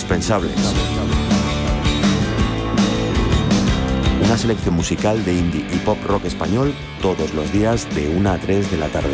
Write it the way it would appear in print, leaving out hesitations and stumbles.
indispensables. Una selección musical de indie y pop rock español todos los días de 1 a 3 de la tarde.